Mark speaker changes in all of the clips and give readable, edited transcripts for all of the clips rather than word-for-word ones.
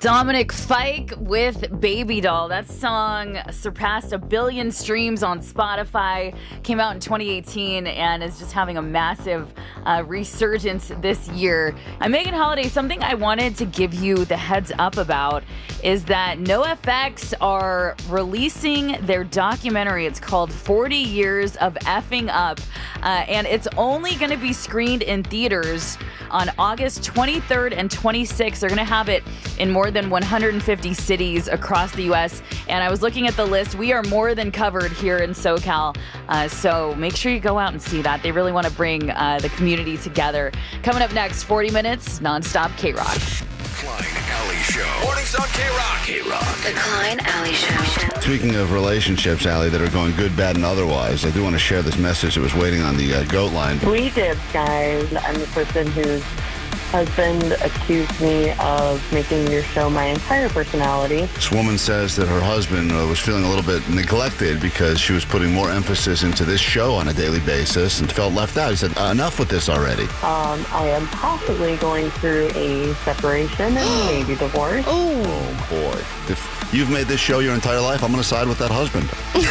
Speaker 1: Dominic Fike with Baby Doll. That song surpassed 1 billion streams on Spotify, came out in 2018, and is just having a massive resurgence this year. I'm Megan Holiday. Something I wanted to give you the heads up about is that NoFX are releasing their documentary. It's called 40 Years of Effing Up, and it's only going to be screened in theaters on August 23rd and 26th. They're going to have it in more than 150 cities across the U.S. And I was looking at the list. We are more than covered here in SoCal. So make sure you go out and see that. They really want to bring the community together. Coming up next, 40 minutes, nonstop K-Rock.
Speaker 2: Klein Alley Show. Mornings on K-Rock. K-Rock.
Speaker 3: The Klein Alley Show.
Speaker 4: Speaking of relationships, Allie, that are going good, bad, and otherwise, I do want to share this message that was waiting on the goat line.
Speaker 5: We did, guys. I'm the person whose husband accused me of making your show my entire personality.
Speaker 4: This woman says that her husband was feeling a little bit neglected because she was putting more emphasis into this show on a daily basis and felt left out. He said, enough with this already.
Speaker 5: I am possibly going through a separation and maybe divorce.
Speaker 4: Oh, boy. If you've made this show your entire life, I'm going to side with that husband.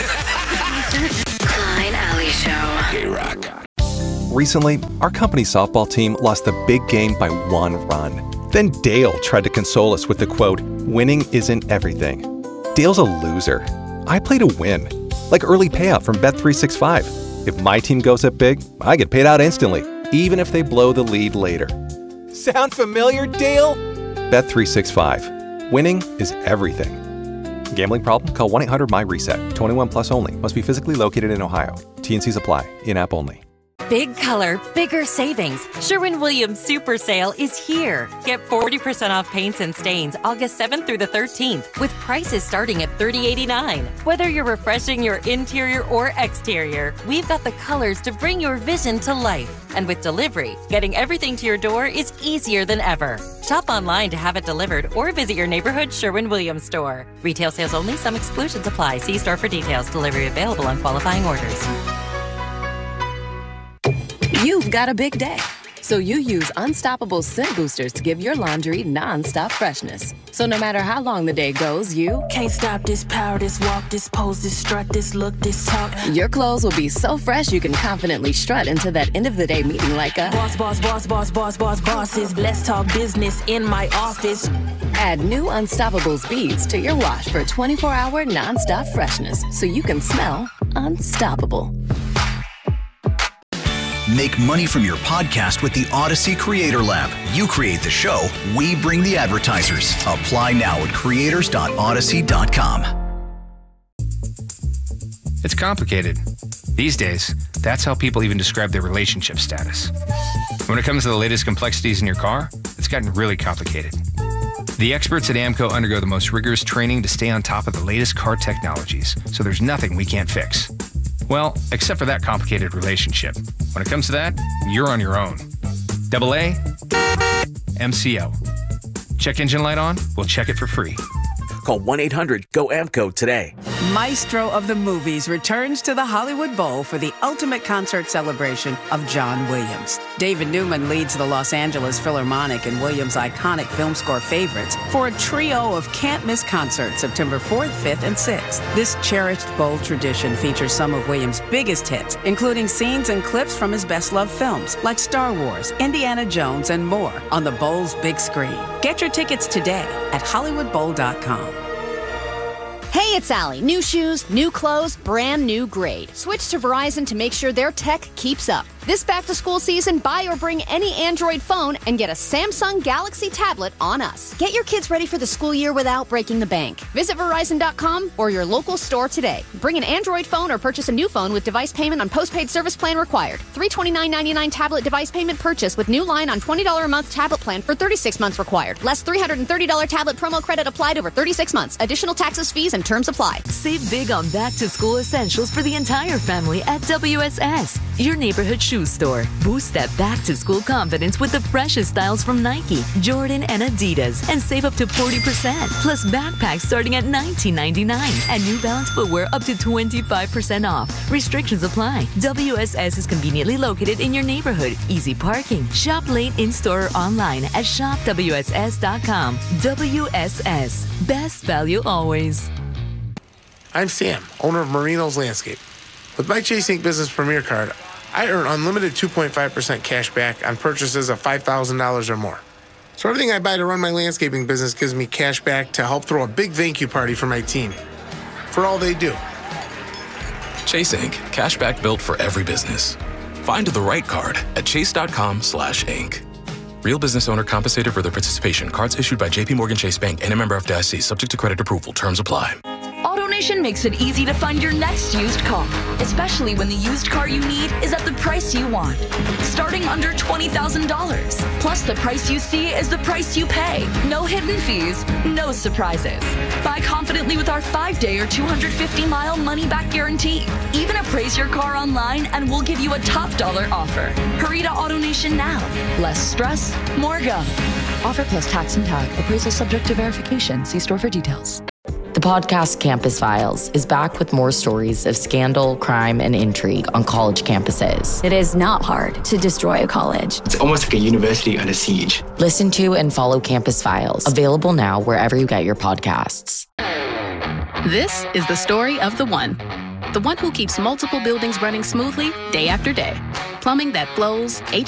Speaker 3: Klein Alley Show.
Speaker 2: K-Rock.
Speaker 6: Recently, our company softball team lost the big game by 1 run. Then Dale tried to console us with the quote, "Winning isn't everything." Dale's a loser. I play to win, like early payout from Bet365. If my team goes up big, I get paid out instantly, even if they blow the lead later. Sound familiar, Dale? Bet365. Winning is everything. Gambling problem? Call 1-800-MY-RESET. 21 plus only. Must be physically located in Ohio. T&Cs apply. In-app only.
Speaker 7: Big color, bigger savings. Sherwin-Williams Super Sale is here. Get 40% off paints and stains August 7th through the 13th with prices starting at $30.89. Whether you're refreshing your interior or exterior, we've got the colors to bring your vision to life. And with delivery, getting everything to your door is easier than ever. Shop online to have it delivered or visit your neighborhood Sherwin-Williams store. Retail sales only. Some exclusions apply. See store for details. Delivery available on qualifying orders.
Speaker 8: You've got a big day, so you use Unstoppable Scent Boosters to give your laundry non-stop freshness. So no matter how long the day goes, you
Speaker 9: can't stop this power, this walk, this pose, this strut, this look, this talk.
Speaker 8: Your clothes will be so fresh you can confidently strut into that end of the day meeting like a
Speaker 9: bosses. Let's talk business in my office.
Speaker 8: Add new Unstoppables beads to your wash for 24-hour non-stop freshness so you can smell unstoppable.
Speaker 10: Make money from your podcast with the Odyssey Creator Lab. You create the show, we bring the advertisers. Apply now at creators.odyssey.com.
Speaker 11: It's complicated. These days, that's how people even describe their relationship status. When it comes to the latest complexities in your car, it's gotten really complicated. The experts at AAMCO undergo the most rigorous training to stay on top of the latest car technologies, so there's nothing we can't fix. Well, except for that complicated relationship. When it comes to that, you're on your own. AA, MCO. Check engine light on? We'll check it for free.
Speaker 12: Call 1-800-GO-AMCO today.
Speaker 13: Maestro of the Movies returns to the Hollywood Bowl for the ultimate concert celebration of John Williams. David Newman leads the Los Angeles Philharmonic and Williams' iconic film score favorites for a trio of can't-miss concerts September 4th, 5th, and 6th. This cherished bowl tradition features some of Williams' biggest hits, including scenes and clips from his best-loved films like Star Wars, Indiana Jones, and more on the Bowl's big screen. Get your tickets today at HollywoodBowl.com.
Speaker 14: Hey, it's Allie. New shoes, new clothes, brand new grade. Switch to Verizon to make sure their tech keeps up. This back-to-school season, buy or bring any Android phone and get a Samsung Galaxy tablet on us. Get your kids ready for the school year without breaking the bank. Visit Verizon.com or your local store today. Bring an Android phone or purchase a new phone with device payment on postpaid service plan required. $329.99 tablet device payment purchase with new line on $20 a month tablet plan for 36 months required. Less $330 tablet promo credit applied over 36 months. Additional taxes, fees, and terms apply.
Speaker 15: Save big on back-to-school essentials for the entire family at WSS. Your neighborhood Shoe Store. Boost that back-to-school confidence with the freshest styles from Nike, Jordan, and Adidas, and save up to 40%. Plus backpacks starting at $19.99, and New Balance footwear up to 25% off. Restrictions apply. WSS is conveniently located in your neighborhood. Easy parking. Shop late in-store or online at shopwss.com. WSS. Best value always.
Speaker 16: I'm Sam, owner of Marino's Landscape. With my Chase Ink Business Premier Card, I earn unlimited 2.5% cash back on purchases of $5,000 or more. So everything I buy to run my landscaping business gives me cash back to help throw a big thank you party for my team. For all they do.
Speaker 17: Chase Ink. Cash back built for every business. Find the right card at chase.com/ink. Real business owner compensated for their participation. Cards issued by JPMorgan Chase Bank and a member FDIC. Subject to credit approval. Terms apply.
Speaker 18: AutoNation makes it easy to find your next used car, especially when the used car you need is at the price you want. Starting under $20,000. Plus, the price you see is the price you pay. No hidden fees, no surprises. Buy confidently with our 5-day or 250-mile money-back guarantee. Even appraise your car online and we'll give you a top dollar offer. Hurry to AutoNation now. Less stress, more go. Offer plus tax and tag. Appraisal subject to verification. See store for details.
Speaker 19: The podcast Campus Files is back with more stories of scandal, crime, and intrigue on college campuses.
Speaker 20: It is not hard to destroy a college.
Speaker 21: It's almost like a university under siege.
Speaker 19: Listen to and follow Campus Files, available now wherever you get your podcasts.
Speaker 8: This is the story of the one who keeps multiple buildings running smoothly day after day. Plumbing that flows,